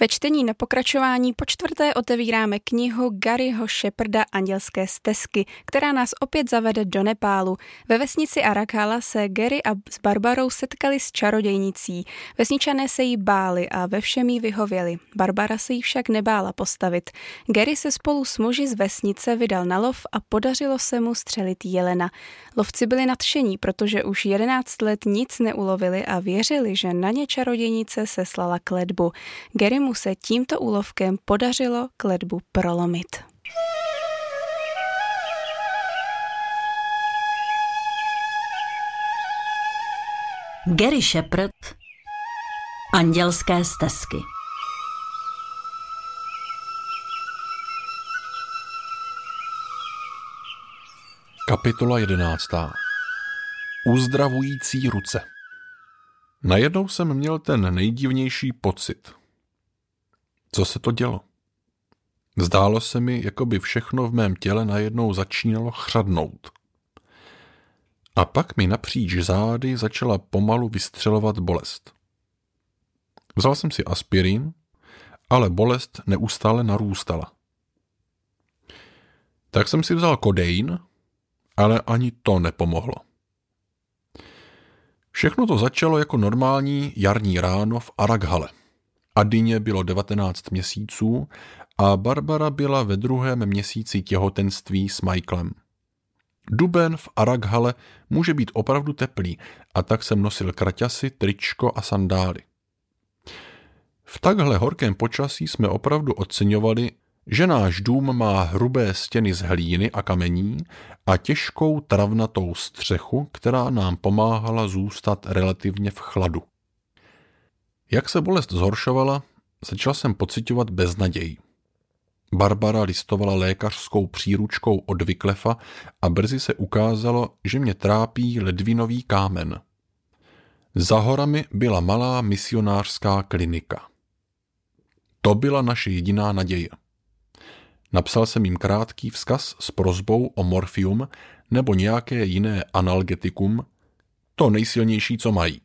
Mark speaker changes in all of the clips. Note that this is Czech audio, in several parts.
Speaker 1: Ve čtení na pokračování po čtvrté otevíráme knihu Garyho Sheparda Andělské stezky, která nás opět zavede do Nepálu. Ve vesnici Arakhala se Gary a s Barbarou setkali s čarodějnicí. Vesničané se jí báli a ve všem jí vyhověli. Barbara se jí však nebála postavit. Gary se spolu s muži z vesnice vydal na lov a podařilo se mu střelit jelena. Lovci byli nadšení, protože už 11 let nic neulovili a věřili, že na ně čarodějnice seslala kletbu. Gary mu se tímto úlovkem podařilo kletbu prolomit.
Speaker 2: Gary Shepard Andělské stezky.
Speaker 3: Kapitola 11. Uzdravující ruce. Najednou jsem měl ten nejdivnější pocit. Co se to dělo? Zdálo se mi, jako by všechno v mém těle najednou začínalo chřadnout. A pak mi napříč zády začala pomalu vystřelovat bolest. Vzal jsem si aspirin, ale bolest neustále narůstala. Tak jsem si vzal kodein, ale ani to nepomohlo. Všechno to začalo jako normální jarní ráno v Arakhale. Adině bylo 19 měsíců a Barbara byla ve 2. měsíci těhotenství s Michaelem. Duben v Arakhale může být opravdu teplý a tak jsem nosil kraťasy, tričko a sandály. V takhle horkém počasí jsme opravdu oceňovali, že náš dům má hrubé stěny z hlíny a kamení a těžkou travnatou střechu, která nám pomáhala zůstat relativně v chladu. Jak se bolest zhoršovala, začal jsem pociťovat beznaděj. Barbara listovala lékařskou příručkou od Wyclefa a brzy se ukázalo, že mě trápí ledvinový kámen. Za horami byla malá misionářská klinika. To byla naše jediná naděje. Napsal jsem jim krátký vzkaz s prosbou o morfium nebo nějaké jiné analgetikum, to nejsilnější, co mají.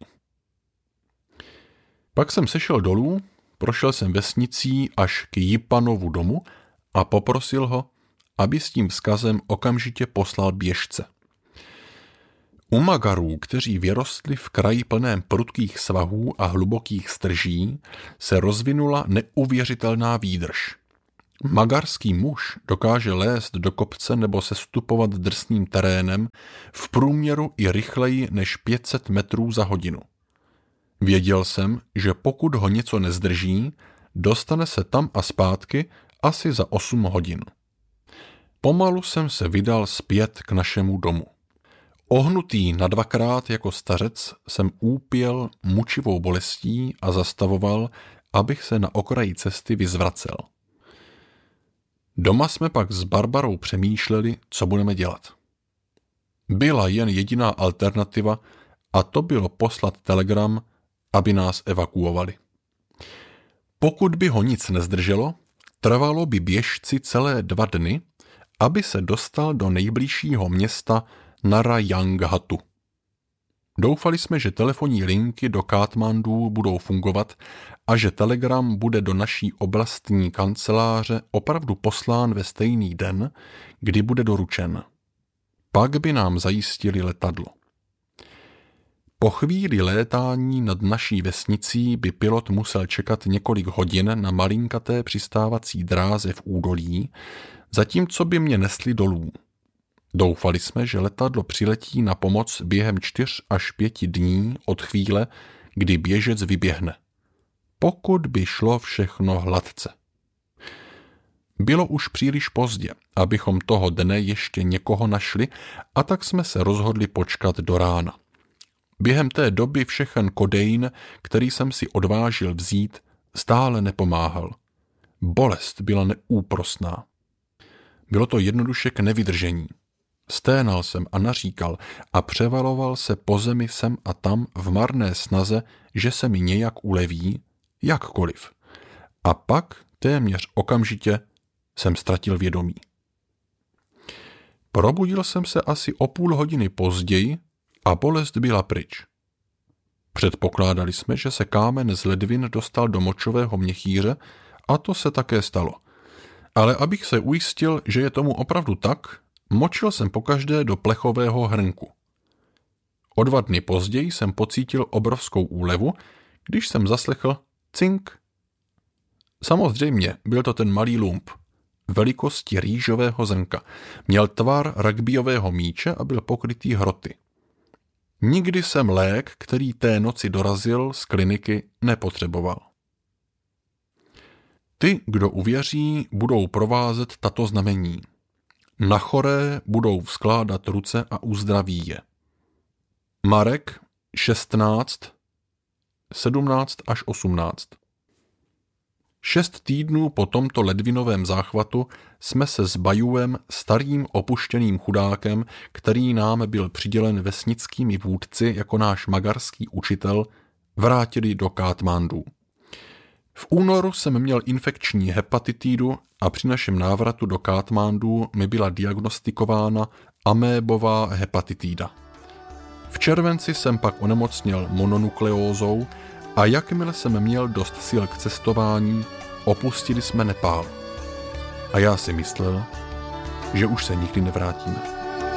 Speaker 3: Pak jsem sešel dolů, prošel jsem vesnicí až k Jipanovu domu a poprosil ho, aby s tím vzkazem okamžitě poslal běžce. U Magarů, kteří vyrostli v kraji plném prudkých svahů a hlubokých strží, se rozvinula neuvěřitelná výdrž. Magarský muž dokáže lézt do kopce nebo sestupovat drsným terénem v průměru i rychleji než 500 metrů za hodinu. Věděl jsem, že pokud ho něco nezdrží, dostane se tam a zpátky asi za 8 hodin. Pomalu jsem se vydal zpět k našemu domu. Ohnutý na 2krát jako stařec jsem úpěl mučivou bolestí a zastavoval, abych se na okraji cesty vyzvracel. Doma jsme pak s Barbarou přemýšleli, co budeme dělat. Byla jen jediná alternativa a to bylo poslat telegram, aby nás evakuovali. Pokud by ho nic nezdrželo, trvalo by běžci celé 2 dny, aby se dostal do nejbližšího města Narayanghatu. Doufali jsme, že telefonní linky do Katmandu budou fungovat a že telegram bude do naší oblastní kanceláře opravdu poslán ve stejný den, kdy bude doručen. Pak by nám zajistili letadlo. Po chvíli létání nad naší vesnicí by pilot musel čekat několik hodin na malinkaté přistávací dráze v údolí, zatímco by mě nesli dolů. Doufali jsme, že letadlo přiletí na pomoc během 4 až 5 dní od chvíle, kdy běžec vyběhne. Pokud by šlo všechno hladce. Bylo už příliš pozdě, abychom toho dne ještě někoho našli, a tak jsme se rozhodli počkat do rána. Během té doby všechen kodein, který jsem si odvážil vzít, stále nepomáhal. Bolest byla neúprosná. Bylo to jednoduše k nevydržení. Sténal jsem a naříkal a převaloval se po zemi sem a tam v marné snaze, že se mi nějak uleví, jakkoliv. A pak téměř okamžitě jsem ztratil vědomí. Probudil jsem se asi o půl hodiny později a bolest byla pryč. Předpokládali jsme, že se kámen z ledvin dostal do močového měchýře a to se také stalo. Ale abych se ujistil, že je tomu opravdu tak, močil jsem pokaždé do plechového hrnku. O 2 dny později jsem pocítil obrovskou úlevu, když jsem zaslechl cink. Samozřejmě byl to ten malý lump, velikosti rýžového zrnka. Měl tvar rugbyového míče a byl pokrytý hroty. Nikdy jsem lék, který té noci dorazil z kliniky, nepotřeboval. Ty, kdo uvěří, budou provázet tato znamení. Na choré budou vzkládat ruce a uzdraví je. Marek 16, 17 až 18. 6 týdnů po tomto ledvinovém záchvatu jsme se s Bajuem, starým opuštěným chudákem, který nám byl přidělen vesnickými vůdci jako náš magarský učitel, vrátili do Katmandu. V únoru jsem měl infekční hepatitidu a při našem návratu do Katmandu mi byla diagnostikována amébová hepatitida. V červenci jsem pak onemocněl mononukleózou a jakmile jsem měl dost sil k cestování, opustili jsme Nepál. A já si myslel, že už se nikdy nevrátíme.